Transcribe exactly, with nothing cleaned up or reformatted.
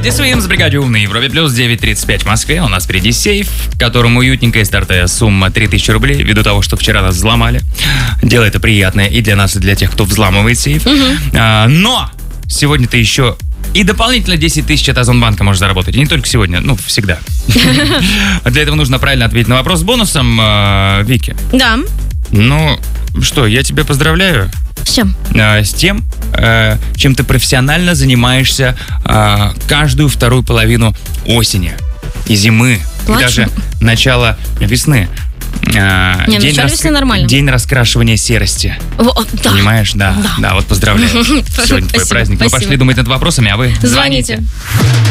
Дисвим с бригадой умной Европе плюс девять тридцать пять в Москве. У нас впереди сейф, в котором уютненькая стартовая сумма три тысячи рублей, ввиду того, что вчера нас взломали. Дело это приятное и для нас, и для тех, кто взламывает сейф. Угу. А, но сегодня ты еще и дополнительно десять тысяч от Озонбанка можешь заработать. И не только сегодня, ну, всегда. Для этого нужно правильно ответить на вопрос с бонусом, Вики. Да. Ну, что, я тебя поздравляю. С чем? А, с тем, а, чем ты профессионально занимаешься а, каждую вторую половину осени и зимы, Плачу. и даже начало весны. А, Не, день, начало рас... весны нормально. день раскрашивания серости. О, да. Понимаешь? Да. Да. Да, вот поздравляю. Сегодня твой Спасибо, праздник. Мы спасибо. пошли думать над вопросами, а вы Звоните. звоните.